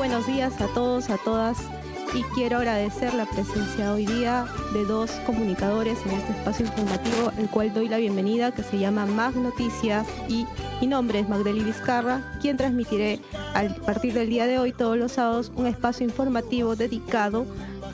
buenos días a todos, a todas, y quiero agradecer la presencia hoy día de dos comunicadores en este espacio informativo, el cual doy la bienvenida, que se llama Mag Noticias, y mi nombre es Magdalena Vizcarra, quien transmitiré a partir del día de hoy, todos los sábados, un espacio informativo dedicado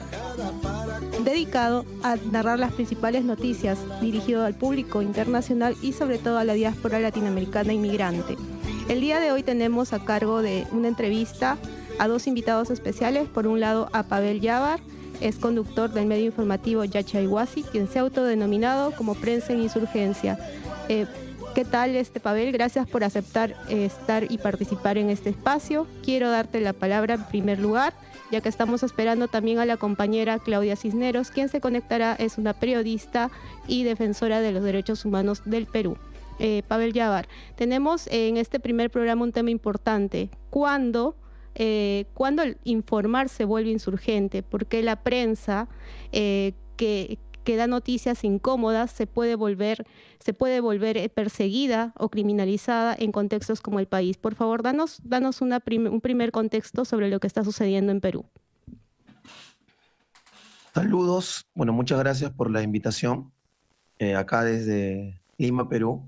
a narrar las principales noticias, dirigido al público internacional y sobre todo a la diáspora latinoamericana inmigrante. El día de hoy tenemos a cargo de una entrevista a dos invitados especiales. Por un lado, a Pavel Yavar, es conductor del medio informativo Yachayhuasi, quien se ha autodenominado como Prensa en Insurgencia. ¿Qué tal, Pavel? Gracias por aceptar estar y participar en este espacio. Quiero darte la palabra en primer lugar, ya que estamos esperando también a la compañera Claudia Cisneros, quien se conectará, es una periodista y defensora de los derechos humanos del Perú. Pavel Yavar, tenemos en este primer programa un tema importante. ¿Cuándo el informar se vuelve insurgente? Porque la prensa que da noticias incómodas se puede volver perseguida o criminalizada en contextos como el país. Por favor, danos un primer contexto sobre lo que está sucediendo en Perú. Saludos, bueno, muchas gracias por la invitación, acá desde Lima, Perú,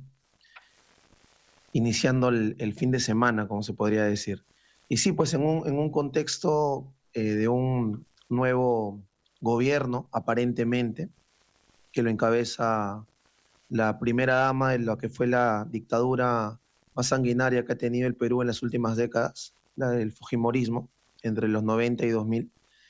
iniciando el fin de semana, como se podría decir. Y sí, pues en un contexto de un nuevo gobierno, aparentemente, que lo encabeza la primera dama de lo que fue la dictadura más sanguinaria que ha tenido el Perú en las últimas décadas, la del fujimorismo, entre los 90 y 2000.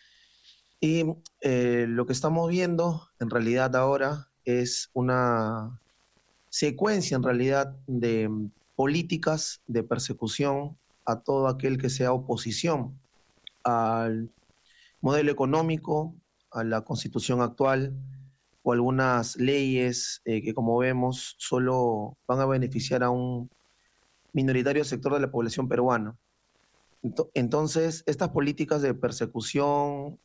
Y lo que estamos viendo en realidad ahora es una secuencia en realidad de políticas de persecución a todo aquel que sea oposición al modelo económico, a la constitución actual o algunas leyes que, como vemos, solo van a beneficiar a un minoritario sector de la población peruana. Entonces, estas políticas de persecución,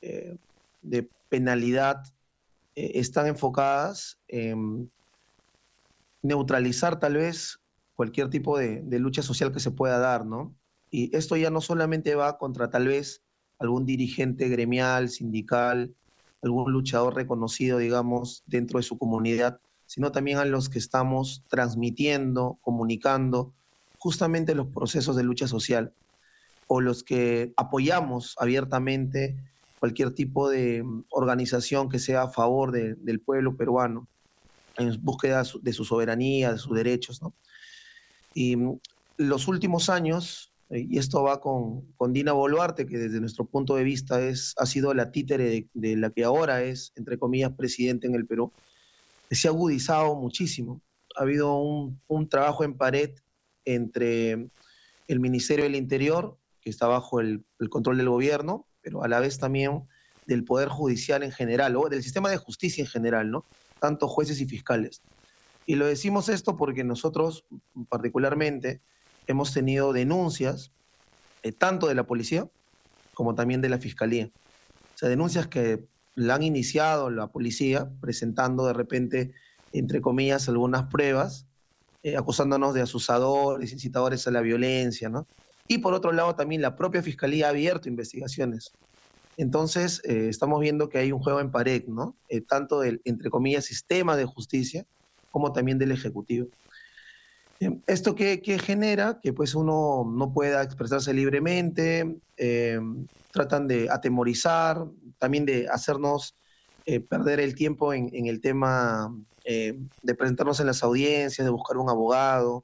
de penalidad, están enfocadas en neutralizar tal vez cualquier tipo de lucha social que se pueda dar, ¿no? Y esto ya no solamente va contra tal vez algún dirigente gremial, sindical, algún luchador reconocido, digamos, dentro de su comunidad, sino también a los que estamos transmitiendo, comunicando justamente los procesos de lucha social, o los que apoyamos abiertamente cualquier tipo de organización que sea a favor del pueblo peruano, en búsqueda de su soberanía, de sus derechos, ¿no? Y los últimos años, y esto va con Dina Boluarte, que desde nuestro punto de vista ha sido la títere de la que ahora es, entre comillas, presidente en el Perú, se ha agudizado muchísimo. Ha habido un trabajo en pared entre el Ministerio del Interior, que está bajo el control del gobierno, pero a la vez también del Poder Judicial en general, o del sistema de justicia en general, ¿no? Tanto jueces y fiscales. Y lo decimos esto porque nosotros particularmente hemos tenido denuncias tanto de la policía como también de la fiscalía. O sea, denuncias que la han iniciado la policía presentando de repente, entre comillas, algunas pruebas, acusándonos de asusadores, incitadores a la violencia, ¿no? Y por otro lado también la propia fiscalía ha abierto investigaciones. Entonces estamos viendo que hay un juego en pared, ¿no? Tanto del, entre comillas, sistema de justicia como también del Ejecutivo. ¿Esto qué genera? Que pues uno no pueda expresarse libremente, tratan de atemorizar, también de hacernos perder el tiempo en el tema de presentarnos en las audiencias, de buscar un abogado,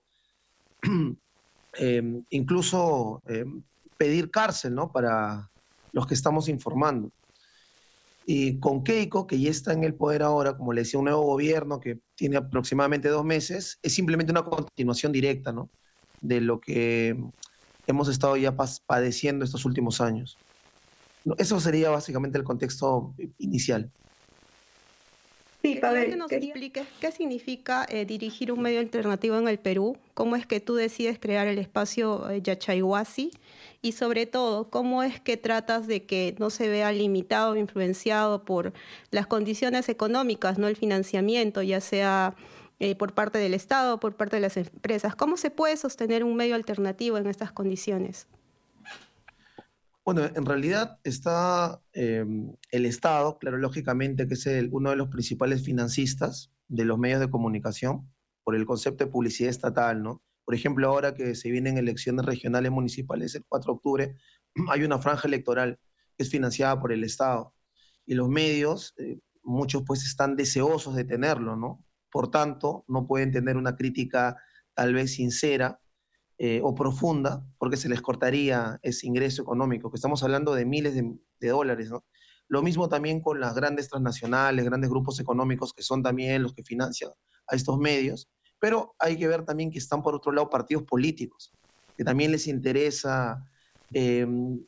incluso pedir cárcel, ¿no? Para los que estamos informando. Y con Keiko, que ya está en el poder ahora, como le decía, un nuevo gobierno que tiene aproximadamente 2 meses, es simplemente una continuación directa, ¿no? De lo que hemos estado ya padeciendo estos últimos años. Eso sería básicamente el contexto inicial. Sí, Pavel, que nos expliques qué significa dirigir un medio alternativo en el Perú, cómo es que tú decides crear el espacio Yachayhuasi y sobre todo, cómo es que tratas de que no se vea limitado o influenciado por las condiciones económicas, no el financiamiento, ya sea por parte del Estado o por parte de las empresas. ¿Cómo se puede sostener un medio alternativo en estas condiciones? Bueno, en realidad está el Estado, claro, lógicamente, que es uno de los principales financistas de los medios de comunicación por el concepto de publicidad estatal, ¿no? Por ejemplo, ahora que se vienen elecciones regionales municipales el 4 de octubre, hay una franja electoral que es financiada por el Estado y los medios, muchos pues están deseosos de tenerlo, ¿no? Por tanto, no pueden tener una crítica tal vez sincera o profunda, porque se les cortaría ese ingreso económico, que estamos hablando de miles de dólares, ¿no? Lo mismo también con las grandes transnacionales, grandes grupos económicos que son también los que financian a estos medios, pero hay que ver también que están por otro lado partidos políticos, que también les interesa eh,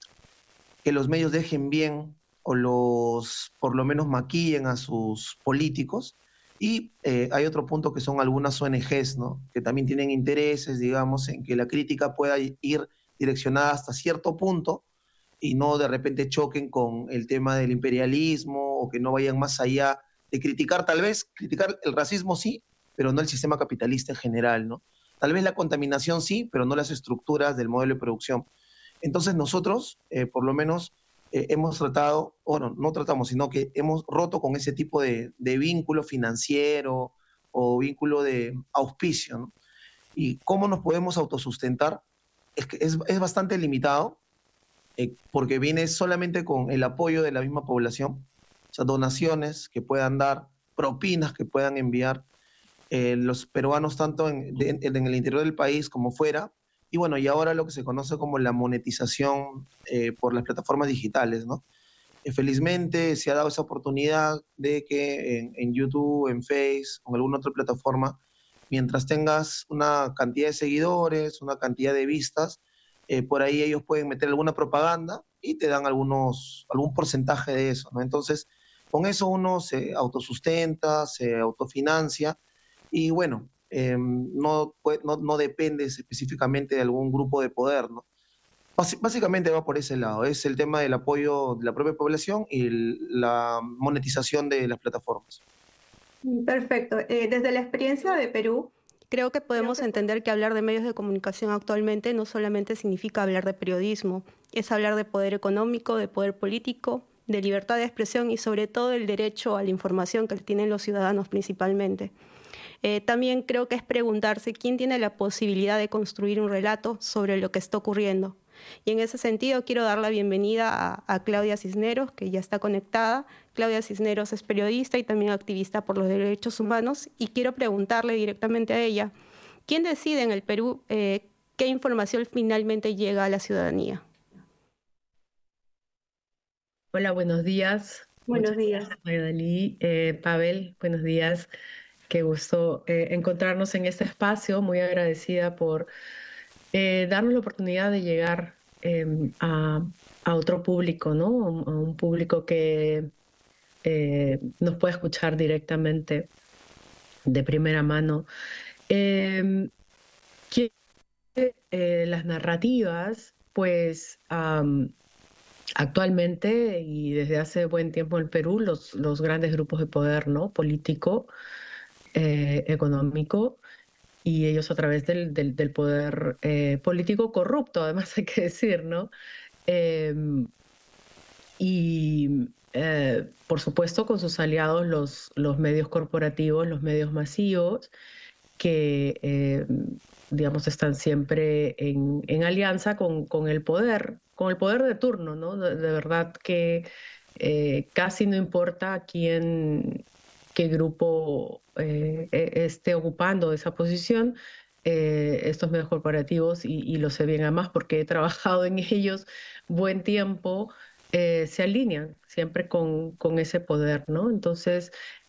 que los medios dejen bien o los por lo menos maquillen a sus políticos. Y hay otro punto que son algunas ONGs, ¿no? Que también tienen intereses, digamos, en que la crítica pueda ir direccionada hasta cierto punto y no de repente choquen con el tema del imperialismo o que no vayan más allá de criticar, tal vez, criticar el racismo sí, pero no el sistema capitalista en general, ¿no? Tal vez la contaminación sí, pero no las estructuras del modelo de producción. Entonces nosotros, por lo menos, hemos tratado, bueno, no tratamos, sino que hemos roto con ese tipo de vínculo financiero o vínculo de auspicio, ¿no? ¿Y cómo nos podemos autosustentar? Es que es bastante limitado, porque viene solamente con el apoyo de la misma población, o sea, donaciones que puedan dar, propinas que puedan enviar los peruanos tanto en el interior del país como fuera, y bueno, y ahora lo que se conoce como la monetización por las plataformas digitales, ¿no? Felizmente se ha dado esa oportunidad de que en YouTube, en Face o en alguna otra plataforma, mientras tengas una cantidad de seguidores, una cantidad de vistas, por ahí ellos pueden meter alguna propaganda y te dan algún porcentaje de eso, ¿no? Entonces, con eso uno se autosustenta, se autofinancia y bueno, no dependes específicamente de algún grupo de poder, ¿no? Básicamente va por ese lado, es el tema del apoyo de la propia población y la monetización de las plataformas. Perfecto. Desde la experiencia de Perú, creo que podemos entender que hablar de medios de comunicación actualmente no solamente significa hablar de periodismo, es hablar de poder económico, de poder político, de libertad de expresión y sobre todo el derecho a la información que tienen los ciudadanos principalmente. También creo que es preguntarse quién tiene la posibilidad de construir un relato sobre lo que está ocurriendo. Y en ese sentido quiero dar la bienvenida a Claudia Cisneros, que ya está conectada. Claudia Cisneros es periodista y también activista por los derechos humanos y quiero preguntarle directamente a ella, ¿quién decide en el Perú qué información finalmente llega a la ciudadanía? Hola, buenos días. Buenos días. Maydalí, Pavel, buenos días. Qué gusto encontrarnos en este espacio. Muy agradecida por darnos la oportunidad de llegar a otro público, ¿no? A un público que nos puede escuchar directamente de primera mano. Que las narrativas, pues actualmente y desde hace buen tiempo en el Perú, los grandes grupos de poder, ¿no? Político, económico, y ellos a través del poder político corrupto, además hay que decir, ¿no? Em, y por supuesto con sus aliados los medios corporativos, los medios masivos, que digamos están siempre en alianza con con el poder de turno, ¿no? De verdad que casi no importa qué grupo esté ocupando esa posición, estos medios corporativos, y lo sé bien además porque he trabajado en ellos buen tiempo, se alinean siempre con ese poder, ¿no? Entonces,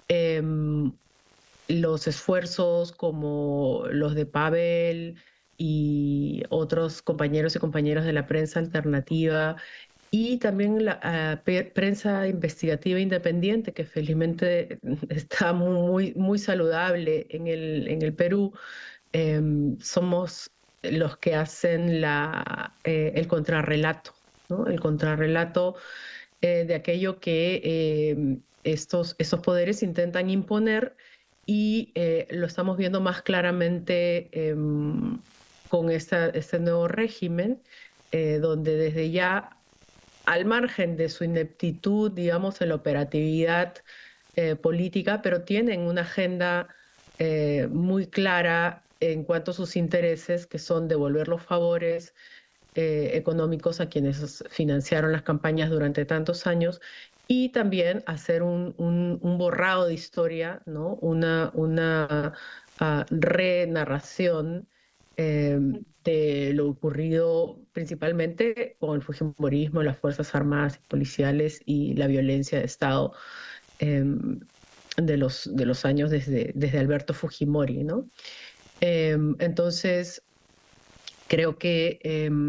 los esfuerzos como los de Pavel y otros compañeros y compañeras de la prensa alternativa y también la prensa investigativa independiente, que felizmente está muy saludable en en el Perú, somos los que hacen el contrarrelato, ¿no? El contrarrelato de aquello que estos poderes intentan imponer, y lo estamos viendo más claramente con este nuevo régimen, donde desde ya al margen de su ineptitud, digamos, en la operatividad política, pero tienen una agenda muy clara en cuanto a sus intereses, que son devolver los favores económicos a quienes financiaron las campañas durante tantos años y también hacer un borrado de historia, ¿no? Una renarración de lo ocurrido principalmente con el fujimorismo, las Fuerzas Armadas y policiales y la violencia de Estado de los años desde Alberto Fujimori, ¿no? Entonces, creo que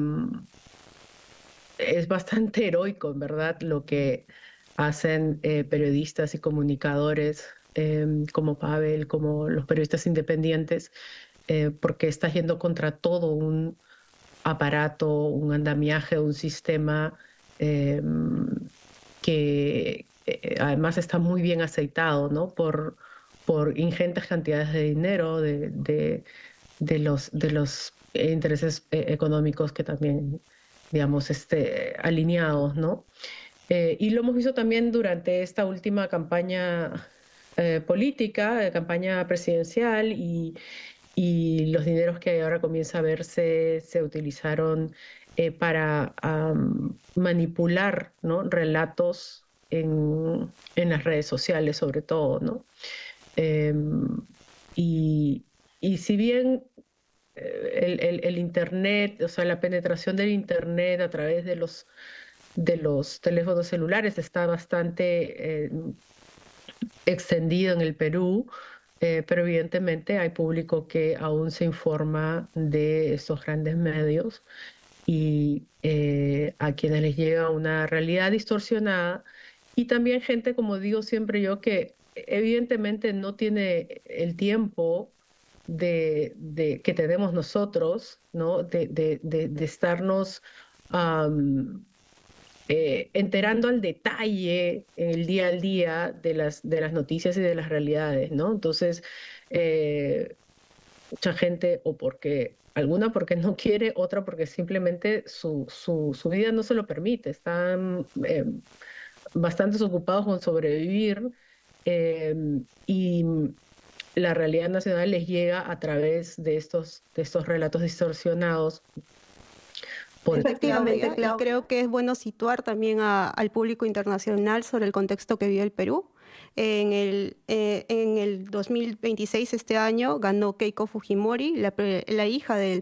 es bastante heroico, en verdad, lo que hacen periodistas y comunicadores como Pavel, como los periodistas independientes, porque está yendo contra todo un aparato, un andamiaje, un sistema que además está muy bien aceitado, ¿no? Por ingentes cantidades de dinero de los intereses económicos que también, digamos, alineados, ¿no? Y lo hemos visto también durante esta última campaña política, campaña presidencial, y los dineros que ahora comienza a verse se utilizaron para manipular, ¿no? Relatos en las redes sociales, sobre todo, ¿no? Y si bien el Internet, o sea, la penetración del Internet a través de los teléfonos celulares está bastante extendido en el Perú, pero evidentemente hay público que aún se informa de estos grandes medios y a quienes les llega una realidad distorsionada, y también gente, como digo siempre yo, que evidentemente no tiene el tiempo que tenemos nosotros, ¿no? De estarnos enterando al detalle, el día al día, de las noticias y de las realidades, ¿no? Entonces, mucha gente, alguna porque no quiere, otra porque simplemente su vida no se lo permite, están bastante ocupados con sobrevivir, y la realidad nacional les llega a través de estos relatos distorsionados. Efectivamente, y creo que es bueno situar también al público internacional sobre el contexto que vive el Perú. En el 2026, este año, ganó Keiko Fujimori, la hija del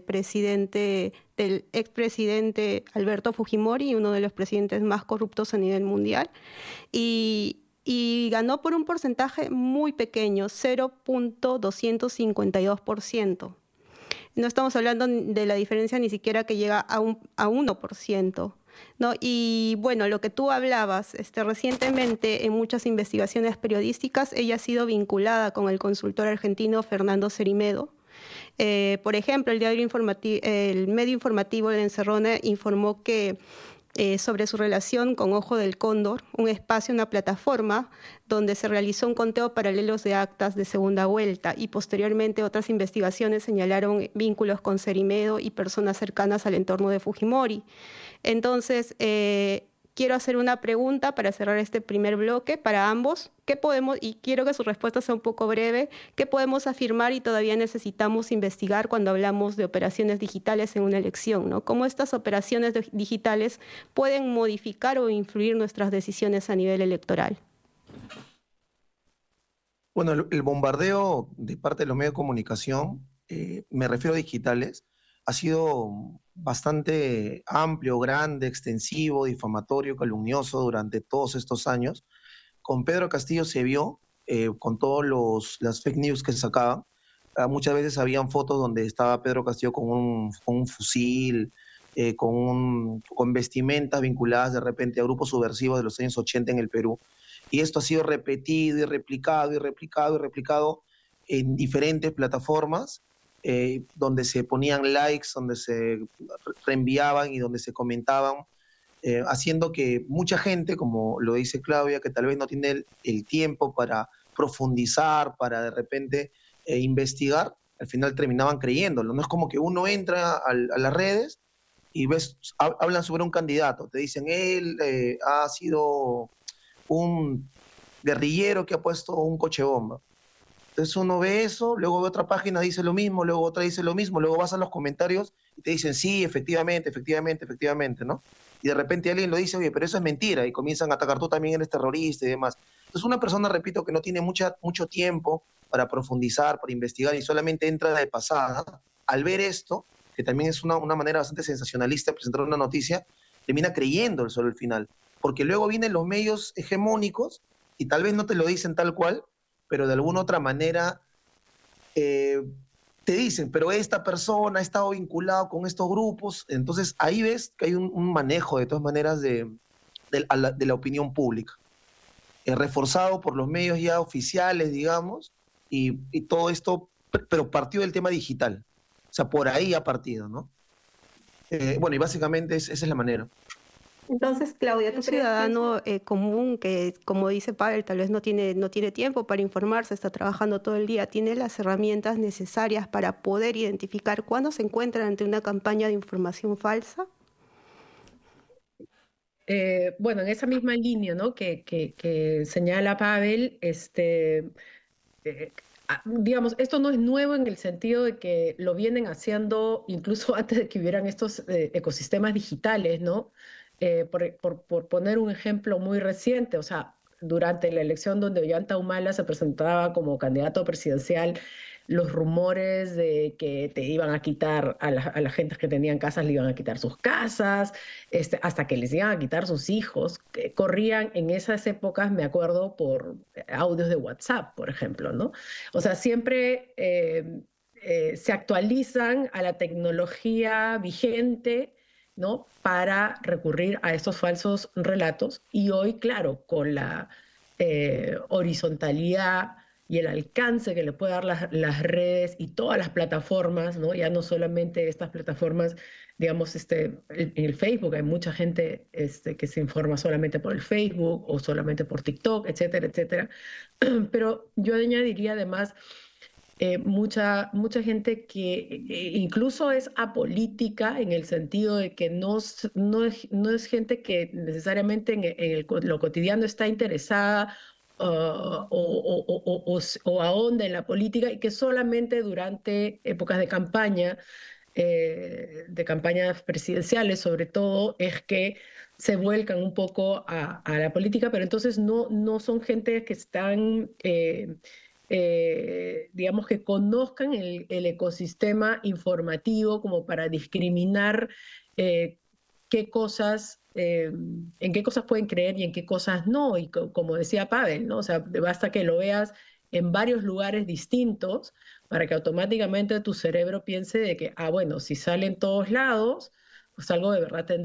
expresidente Alberto Fujimori, uno de los presidentes más corruptos a nivel mundial, y ganó por un porcentaje muy pequeño, 0.252%. No estamos hablando de la diferencia ni siquiera que llega a 1%, ¿no? Y bueno, lo que tú hablabas, recientemente en muchas investigaciones periodísticas, ella ha sido vinculada con el consultor argentino Fernando Cerimedo. Por ejemplo, el medio informativo La Encerrona informó que sobre su relación con Ojo del Cóndor, un espacio, una plataforma donde se realizó un conteo paralelo de actas de segunda vuelta, y posteriormente otras investigaciones señalaron vínculos con Cerimedo y personas cercanas al entorno de Fujimori. Entonces, quiero hacer una pregunta para cerrar este primer bloque para ambos. Y quiero que su respuesta sea un poco breve, ¿qué podemos afirmar y todavía necesitamos investigar cuando hablamos de operaciones digitales en una elección, ¿no? ¿Cómo estas operaciones digitales pueden modificar o influir nuestras decisiones a nivel electoral? Bueno, el bombardeo de parte de los medios de comunicación, me refiero a digitales, ha sido bastante amplio, grande, extensivo, difamatorio, calumnioso durante todos estos años. Con Pedro Castillo se vio, con todas las fake news que se sacaban. Muchas veces habían fotos donde estaba Pedro Castillo con un fusil, con vestimentas vinculadas de repente a grupos subversivos de los años 80 en el Perú. Y esto ha sido repetido y replicado y replicado y replicado en diferentes plataformas, donde se ponían likes, donde se reenviaban y donde se comentaban, haciendo que mucha gente, como lo dice Claudia, que tal vez no tiene el tiempo para profundizar, para de repente investigar, al final terminaban creyéndolo. No es como que uno entra a las redes y ves, hablan sobre un candidato, te dicen, él ha sido un guerrillero que ha puesto un coche bomba. Entonces uno ve eso, luego ve otra página, dice lo mismo, luego otra dice lo mismo, luego vas a los comentarios y te dicen, sí, efectivamente, efectivamente, efectivamente, ¿no? Y de repente alguien lo dice, oye, pero eso es mentira, y comienzan a atacar, tú también eres terrorista y demás. Entonces una persona, repito, que no tiene mucho tiempo para profundizar, para investigar, y solamente entra de pasada, al ver esto, que también es una manera bastante sensacionalista de presentar una noticia, termina creyendo solo el final. Porque luego vienen los medios hegemónicos y tal vez no te lo dicen tal cual, pero de alguna otra manera te dicen, pero esta persona ha estado vinculado con estos grupos, entonces ahí ves que hay un manejo de todas maneras de la opinión pública, reforzado por los medios ya oficiales, digamos, y todo esto, pero partió del tema digital, o sea, por ahí ha partido, ¿no? Bueno, y básicamente esa es la manera. Entonces, Claudia, ¿tú un ciudadano común que, como dice Pavel, tal vez no tiene tiempo para informarse, está trabajando todo el día, tiene las herramientas necesarias para poder identificar cuándo se encuentra ante una campaña de información falsa? Bueno, en esa misma línea, ¿no? que señala Pavel, digamos, esto no es nuevo en el sentido de que lo vienen haciendo incluso antes de que hubieran estos ecosistemas digitales, ¿no? Por poner un ejemplo muy reciente, o sea, durante la elección donde Ollanta Humala se presentaba como candidato presidencial, los rumores de que te iban a quitar a la gente que tenían casas, le iban a quitar sus casas, hasta que les iban a quitar sus hijos, que corrían en esas épocas, me acuerdo, por audios de WhatsApp, por ejemplo, ¿no? O sea, siempre se actualizan a la tecnología vigente, ¿no? Para recurrir a estos falsos relatos. Y hoy, claro, con la horizontalidad y el alcance que le puede dar las redes y todas las plataformas, ¿no? Ya no solamente estas plataformas, digamos, en el Facebook, hay mucha gente que se informa solamente por el Facebook o solamente por TikTok, etcétera, etcétera. Pero yo añadiría además mucha gente que incluso es apolítica en el sentido de que no es gente que necesariamente en lo cotidiano está interesada o ahonda en la política y que solamente durante épocas de campañas presidenciales sobre todo, es que se vuelcan un poco a la política, pero entonces no son gente que están digamos, que conozcan el ecosistema informativo como para discriminar qué cosas, en qué cosas pueden creer y en qué cosas no. Y como decía Pavel, ¿no? O sea, basta que lo veas en varios lugares distintos para que automáticamente tu cerebro piense de que, bueno, si sale en todos lados, pues algo de verdad tendrá.